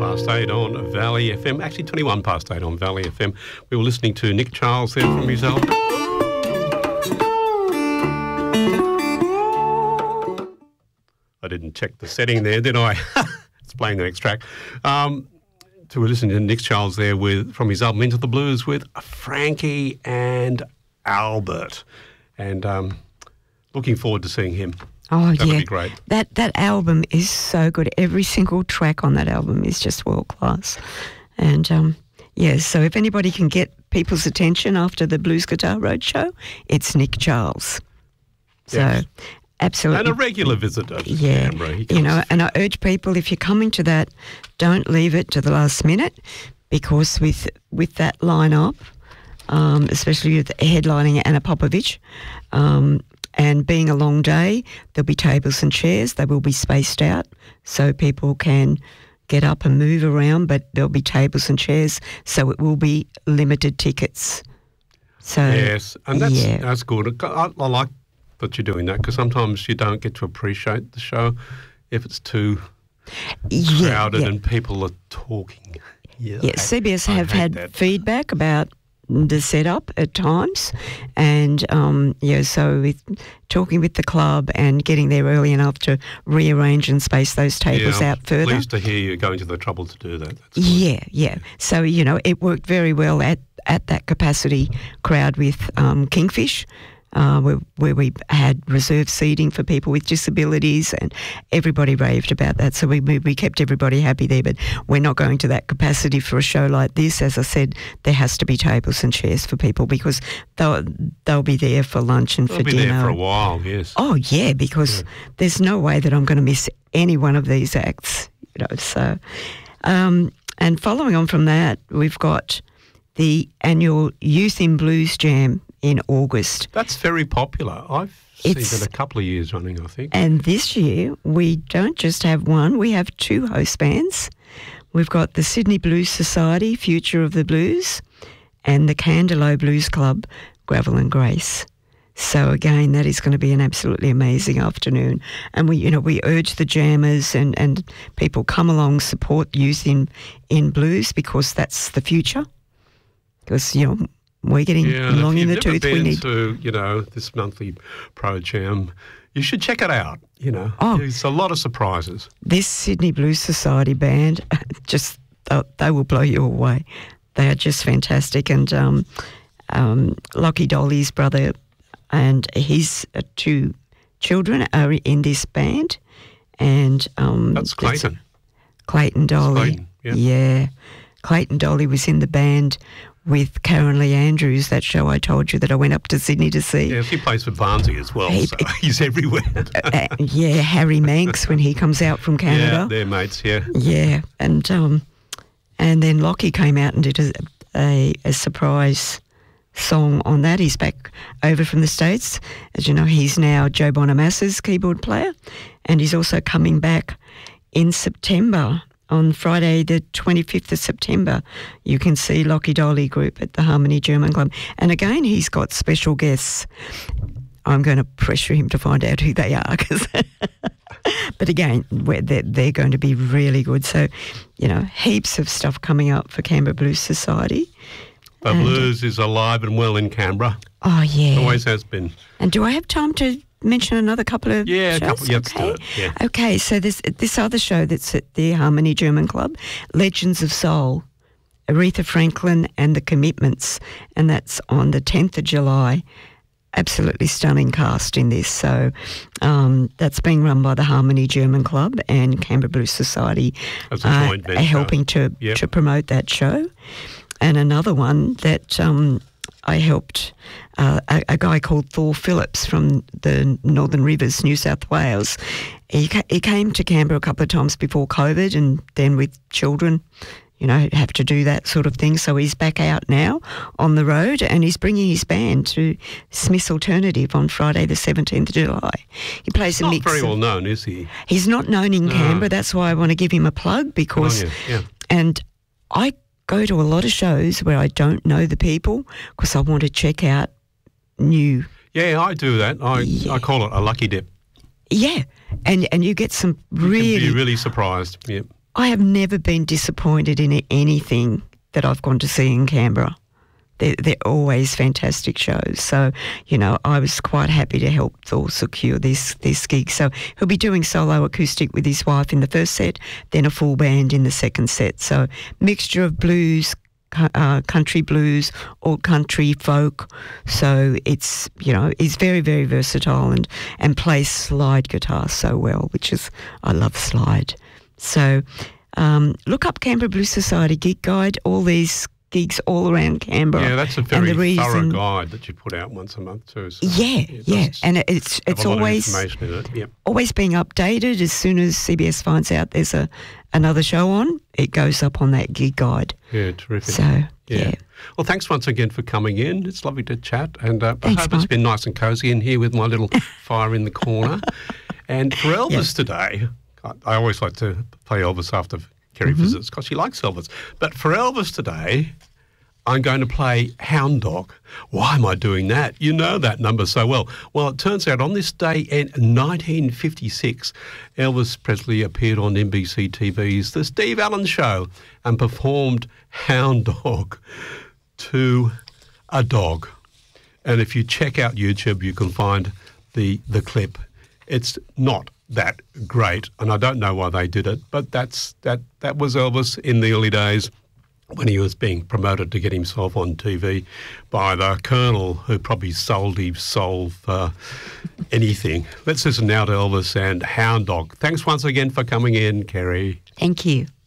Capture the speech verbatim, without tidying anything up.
past eight on Valley F M. Actually, twenty-one past eight on Valley F M. We were listening to Nick Charles there from his album. I didn't check the setting there, did I? It's playing the next track. Um, so we're listening to Nick Charles there with from his album Into the Blues with Frankie and Albert. And um, looking forward to seeing him. Oh, That'll yeah. be great. That that album is so good. Every single track on that album is just world class. And, um, yeah, so if anybody can get people's attention after the Blues Guitar Roadshow, it's Nick Charles. So, Yes. absolutely. And a regular visitor to Yeah, Canberra. He you comes- know, and I urge people, if you're coming to that, don't leave it to the last minute, because with with that lineup, um, especially with headlining Anna Popovic, um, and being a long day, there'll be tables and chairs. They will be spaced out so people can get up and move around, but there'll be tables and chairs, so it will be limited tickets. So Yes, and that's yeah. that's good. I, I like that you're doing that, because sometimes you don't get to appreciate the show if it's too yeah, crowded yeah. and people are talking. Yeah, Yeah, I- C B S I have hate had that. feedback about the setup at times, and um, yeah, so with talking with the club and getting there early enough to rearrange and space those tables Yeah, out further. Pleased to hear you going to the trouble to do that. That's good. Yeah, yeah. So, you know, it worked very well at, at that capacity crowd with um, Kingfish, uh, where, where we had reserved seating for people with disabilities, and everybody raved about that. So we, we we kept everybody happy there, but we're not going to that capacity for a show like this. As I said, there has to be tables and chairs for people, because they'll, they'll be there for lunch and They'll for be dinner. there for a while, yes. Oh, yeah, because Yeah. there's no way that I'm going to miss any one of these acts, you know. So, um, and following on from that, we've got the annual Youth in Blues Jam in August. That's very popular. I've seen It's- it a couple of years running, I think. And this year, we don't just have one, we have two host bands. We've got the Sydney Blues Society, Future of the Blues, and the Candelo Blues Club, Gravel and Grace. So again, that is going to be an absolutely amazing afternoon. And we, you know, we urge the jammers and, and people come along, support youth in, in blues, because that's the future. Because, you know, we're getting Yeah, and long if in you've the never tooth. We been need to, you know, this monthly Pro Jam, you should check it out, you know. Oh. There's a lot of surprises. this Sydney Blues Society band, just they, they will blow you away. They are just fantastic. And um, um, Lockie Dolly's brother and his uh, two children are in this band. And um, That's Clayton. Clayton Dolly. Clayton, yeah. Clayton Dolly was in the band with Karen Lee Andrews, that show I told you that I went up to Sydney to see. Yes, he plays for Barnsley as well, He- so he's everywhere. Uh, yeah, Harry Manx when he comes out from Canada. Yeah, they're mates, yeah. Yeah, and um, and then Lockie came out and did a, a, a surprise song on that. He's back over from the States. As you know, he's now Joe Bonamassa's keyboard player, and he's also coming back in September. On Friday, the twenty-fifth of September, you can see Lockie Dolly Group at the Harmony German Club. And again, he's got special guests. I'm going to pressure him to find out who they are. 'cause but again, we're, they're, they're going to be really good. So, you know, heaps of stuff coming up for Canberra Blues Society. The And- blues is alive and well in Canberra. Oh, yeah. Always has been. And do I have time to mention another couple of Yeah, a shows? couple- yeah, let's do okay. it, yeah. Okay, so this this other show that's at the Harmony German Club, Legends of Soul, Aretha Franklin and the Commitments, and that's on the tenth of July. Absolutely stunning cast in this. So um, that's being run by the Harmony German Club and Canberra Blues Society As a uh, joint are venture. helping to, Yep. to promote that show. And another one that um, I helped, uh, a, a guy called Thor Phillips from the Northern Rivers, New South Wales. He, ca- he came to Canberra a couple of times before COVID, and then with children, you know, have to do that sort of thing. So he's back out now on the road, and he's bringing his band to Smith's Alternative on Friday the seventeenth of July. He plays a Not mix very of- well known, is he? He's not known in No. Canberra. That's why I want to give him a plug, because, Good on you, yeah. and I go to a lot of shows where I don't know the people because I want to check out new. Yeah, I do that. I, Yeah. I call it a lucky dip. Yeah, and and you get some You really, can be really surprised. Yeah. I have never been disappointed in anything that I've gone to see in Canberra. They're, they're always fantastic shows. So, you know, I was quite happy to help Thor secure this, this gig. So he'll be doing solo acoustic with his wife in the first set, then a full band in the second set. So mixture of blues, uh, country blues, old country folk. So it's, you know, he's very, very versatile and, and plays slide guitar so well, which is, I love slide. So um, look up Canberra Blues Society Gig Guide, all these gigs all around Canberra. Yeah, that's a very reason, thorough guide that you put out once a month too. So yeah, yeah, and it's it's always information in it. Yep. always being updated. As soon as C B S finds out there's a another show on, it goes up on that gig guide. Yeah, terrific. So yeah. yeah. Well, thanks once again for coming in. It's lovely to chat, and uh, I Thanks, hope Mike. it's been nice and cosy in here with my little fire in the corner. And for Elvis Yep. today, I, I always like to play Elvis after Kerry Mm-hmm. visits because she likes Elvis. But for Elvis today, I'm going to play Hound Dog. Why am I doing that? You know that number so well. Well, it turns out on this day in nineteen fifty-six, Elvis Presley appeared on N B C T V's The Steve Allen Show and performed Hound Dog to a dog. And if you check out YouTube, you can find the the clip. It's not that great, and I don't know why they did it, but that's that that was Elvis in the early days when he was being promoted to get himself on T V by the Colonel, who probably sold his soul for anything. Let's listen now to Elvis and Hound Dog. Thanks once again for coming in, Kerry. Thank you.